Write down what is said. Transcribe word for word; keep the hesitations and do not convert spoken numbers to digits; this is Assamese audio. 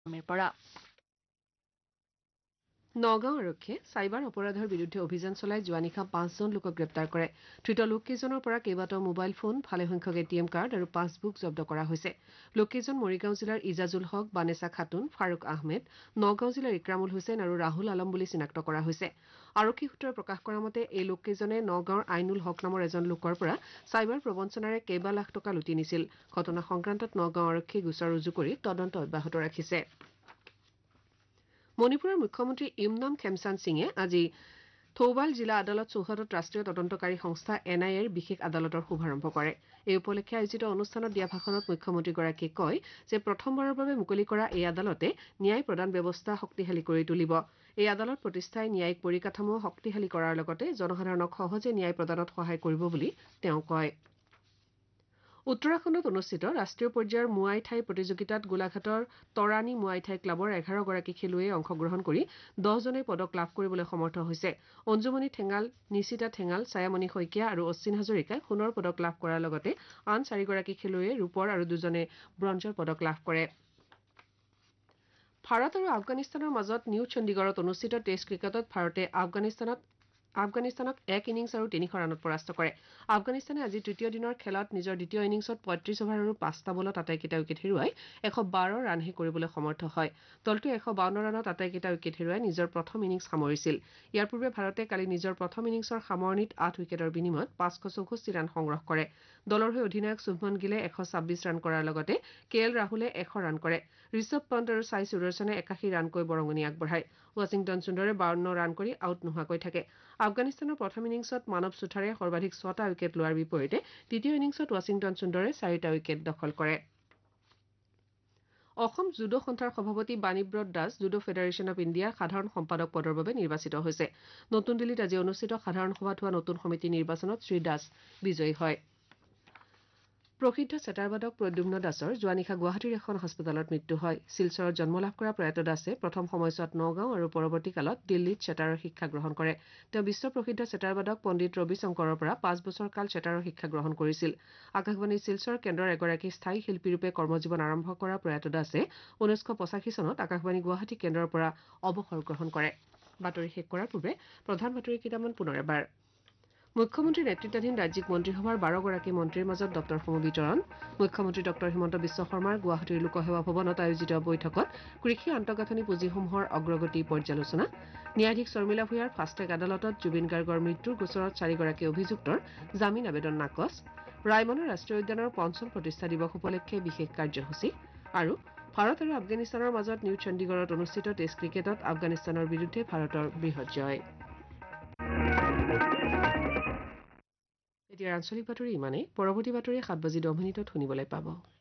পৰা নগাঁও আৰক্ষীয়ে চাইবাৰ অপৰাধৰ বিৰুদ্ধে অভিযান চলাই যোৱা নিশা পাঁচজন লোকক গ্ৰেপ্তাৰ কৰে। ধৃত লোককেইজনৰ পৰা কেইবাটাও মোবাইল ফোন, ভালেসংখ্যক এ টি এম কাৰ্ড আৰু পাছবুক জব্দ কৰা হৈছে। লোককেইজন মৰিগাঁও জিলাৰ ইজাজুল হক, বানেছা খাতুন, ফাৰুক আহমেদ, নগাঁও জিলাৰ ইক্ৰামুল হুছেইন আৰু ৰাহুল আলম বুলি চিনাক্ত কৰা হৈছে। আৰক্ষী সূত্ৰই প্ৰকাশ কৰা মতে এই লোককেইজনে নগাঁৱৰ আইনুল হক নামৰ এজন লোকৰ পৰা চাইবাৰ প্ৰবঞ্চনাৰে কেইবা লাখ টকা লুটি নিছিল। ঘটনা সংক্ৰান্তত নগাঁও আৰক্ষীয়ে গোচৰ ৰুজু কৰি তদন্ত অব্যাহত ৰাখিছে। মণিপুৰৰ মুখ্যমন্ত্ৰী ইমনাম খেমচান্দ সিঙে আজি থৌবাল জিলা আদালত চৌহদত ৰাষ্ট্ৰীয় তদন্তকাৰী সংস্থা এন আই এৰ বিশেষ আদালতৰ শুভাৰম্ভ কৰে। এই উপলক্ষে আয়োজিত অনুষ্ঠানত দিয়া ভাষণত মুখ্যমন্ত্ৰীগৰাকীয়ে কয় যে প্ৰথমবাৰৰ বাবে মুকলি কৰা এই আদালতে ন্যায় প্ৰদান ব্যৱস্থা শক্তিশালী কৰি তুলিব। এই আদালত প্ৰতিষ্ঠাই ন্যায়িক পৰিকাঠামো শক্তিশালী কৰাৰ লগতে জনসাধাৰণক সহজে ন্যায় প্ৰদানত সহায় কৰিব বুলি তেওঁ কয়। উত্তৰাখণ্ডত অনুষ্ঠিত ৰাষ্ট্ৰীয় পৰ্যায়ৰ মুৱাই ঠাই প্ৰতিযোগিতাত গোলাঘাটৰ তৰাণী মুৱাই ঠাই ক্লাবৰ এঘাৰ গৰাকী খেলুৱৈয়ে অংশগ্ৰহণ কৰি দহজনে পদক লাভ কৰিবলৈ সমৰ্থ হৈছে। অঞ্জুমণি ঠেঙাল, নিশিতা ঠেঙাল, ছায়ামণি শইকীয়া আৰু অশ্বিন হাজৰিকাই সোণৰ পদক লাভ কৰাৰ লগতে আন চাৰিগৰাকী খেলুৱৈয়ে ৰূপৰ আৰু দুজনে ব্ৰঞ্জৰ পদক লাভ কৰে। ভাৰত আৰু আফগানিস্তানৰ মাজত নিউ চণ্ডীগড়ত অনুষ্ঠিত টেষ্ট ক্ৰিকেটত ভাৰতে আফগানিস্তানত আফগানিস্তানক এক ইনিংছ আৰু তিনিশ ৰানত পৰাস্ত কৰে। আফগানিস্তানে আজি তৃতীয় দিনৰ খেলত নিজৰ দ্বিতীয় ইনিংছত পঁয়ত্ৰিশ অভাৰ আৰু পাঁচটা বলত আটাইকেইটা উইকেট হেৰুৱাই এশ বাৰ ৰানহে কৰিবলৈ সমৰ্থ হয়। দলটোৱে এশ বাৱন্ন ৰানত আটাইকেইটা উইকেট হেৰুৱাই নিজৰ প্ৰথম ইনিংছ সামৰিছিল। ইয়াৰ পূৰ্বে ভাৰতে কালি নিজৰ প্ৰথম ইনিংছৰ সামৰণিত আঠ উইকেটৰ বিনিময়ত পাঁচশ চৌষষ্ঠি ৰান সংগ্ৰহ কৰে। দলৰ হৈ অধিনায়ক শুভমন গিলে এশ ছাব্বিছ ৰান কৰাৰ লগতে কে এল ৰাহুলে এশ ৰান কৰে। ঋষভ পন্ত আৰু সাই সুদৰ্শনে একাশী ৰানকৈ বৰঙণি আগবঢ়ায়। ৱাশ্বিংটন সুন্দৰে বাৱন্ন ৰান কৰি আউট নোহোৱাকৈ থাকে। আফগানিস্তানৰ প্ৰথম ইনিংছত মানৱ চুথাৰে সৰ্বাধিক ছটা উইকেট লোৱাৰ বিপৰীতে দ্বিতীয় ইনিংছত ৱাশ্বিংটন সুন্দৰে চাৰিটা উইকেট দখল কৰে। অসম জুডো সন্থাৰ সভাপতি বাণীব্ৰত দাস জুডো ফেডাৰেশ্যন অব ইণ্ডিয়াৰ সাধাৰণ সম্পাদক পদৰ বাবে নিৰ্বাচিত হৈছে। নতুন দিল্লীত আজি অনুষ্ঠিত সাধাৰণ সভাত হোৱা নতুন সমিতিৰ নিৰ্বাচনত শ্ৰীদাস বিজয়ী হয়। প্ৰসিদ্ধ চেতাৰবাদক প্ৰদ্যুম্ন দাসৰ যোৱা নিশা গুৱাহাটীৰ এখন হস্পিতালত মৃত্যু হয়। শিলচৰত জন্ম লাভ কৰা প্ৰয়াত দাসে প্ৰথম সময়ছোৱাত নগাঁও আৰু পৰৱৰ্তী কালত দিল্লীত চেতাৰৰ শিক্ষা গ্ৰহণ কৰে। তেওঁ বিশ্ব প্ৰসিদ্ধ চেতাৰবাদক পণ্ডিত ৰবি শংকৰৰ পৰা পাঁচ বছৰ কাল চেতাৰৰ শিক্ষা গ্ৰহণ কৰিছিল। আকাশবাণী শিলচৰ কেন্দ্ৰৰ এগৰাকী স্থায়ী শিল্পীৰূপে কৰ্মজীৱন আৰম্ভ কৰা প্ৰয়াত দাসে ঊনৈছশ পঁচাশী চনত আকাশবাণী গুৱাহাটী কেন্দ্ৰৰ পৰা অৱসৰ গ্ৰহণ কৰে। বাতৰি শেষ কৰাৰ পূৰ্বে প্ৰধান বাতৰি কেইটামান পুনৰ এবাৰ। মুখ্যমন্ত্ৰীৰ নেতৃত্বাধীন ৰাজ্যিক মন্ত্ৰীসভাৰ বাৰগৰাকী মন্ত্ৰীৰ মাজত ডক্টৰসমূহ বিতৰণ। মুখ্যমন্ত্ৰী ডক্টৰ হিমন্ত বিশ্ব শৰ্মাৰ গুৱাহাটীৰ লোকসেৱা ভৱনত আয়োজিত বৈঠকত কৃষি আন্তঃগাঁথনি পুঁজিসমূহৰ অগ্ৰগতি পৰ্যালোচনা। ন্যায়াধীশ শৰ্মিলা ভূঞাৰ ফাষ্টেগ আদালতত জুবিন গাৰ্গৰ মৃত্যুৰ গোচৰত চাৰিগৰাকী অভিযুক্তৰ জামিন আবেদন নাকচ। ৰায়মনা ৰাষ্ট্ৰীয় উদ্যানৰ পঞ্চম প্ৰতিষ্ঠা দিৱস উপলক্ষে বিশেষ কাৰ্যসূচী আৰু ভাৰত আৰু আফগানিস্তানৰ মাজত নিউ চণ্ডীগড়ত অনুষ্ঠিত টেষ্ট ক্ৰিকেটত আফগানিস্তানৰ বিৰুদ্ধে ভাৰতৰ বৃহৎ জয়। এতিয়া আঞ্চলিক বাতৰি ইমানেই। পৰৱৰ্তী বাতৰি সাত বাজি দহ মিনিটত শুনিবলৈ পাব।